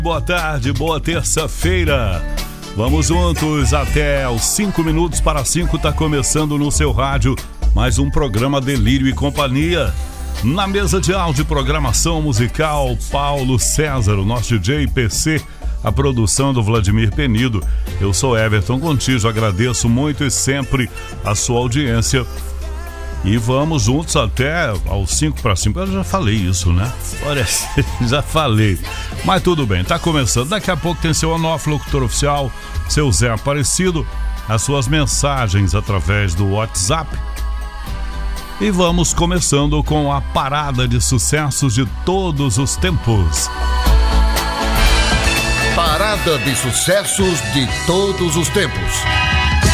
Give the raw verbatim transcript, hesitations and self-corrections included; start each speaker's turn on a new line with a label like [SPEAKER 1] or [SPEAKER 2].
[SPEAKER 1] Boa tarde, boa terça-feira. Vamos juntos até os cinco minutos para cinco. Tá começando no seu rádio mais um programa Delírio e Companhia. Na mesa de áudio e programação musical, Paulo César, o nosso D J P C, a produção do Vladimir Penido. Eu sou Everton Contijo, agradeço muito e sempre a sua audiência. E vamos juntos até aos cinco para cinco. Eu já falei isso, né? Olha, já falei. Mas tudo bem, tá começando. Daqui a pouco tem seu Onofre, locutor oficial, seu Zé Aparecido, as suas mensagens através do WhatsApp. E vamos começando com a parada de sucessos de todos os tempos.
[SPEAKER 2] Parada de sucessos de todos os tempos.